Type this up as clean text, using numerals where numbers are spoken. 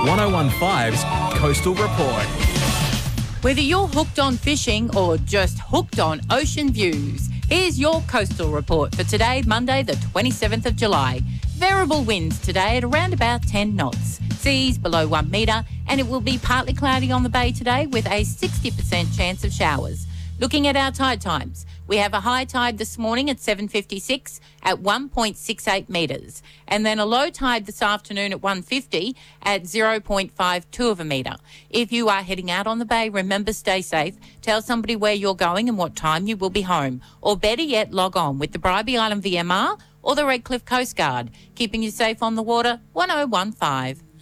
1015's Coastal Report. Whether you're hooked on fishing or just hooked on ocean views, here's your Coastal Report for today, Monday the 27th of July. Variable winds today at around about 10 knots. Seas below 1 metre, and it will be partly cloudy on the bay today with a 60% chance of showers. Looking at our tide times, we have a high tide this morning at 7:56 at 1.68 metres, and then a low tide this afternoon at 1:50 at 0.52 of a metre. If you are heading out on the bay, remember, stay safe. Tell somebody where you're going and what time you will be home. Or better yet, log on with the Bribie Island VMR or the Redcliffe Coast Guard. Keeping you safe on the water, 1015.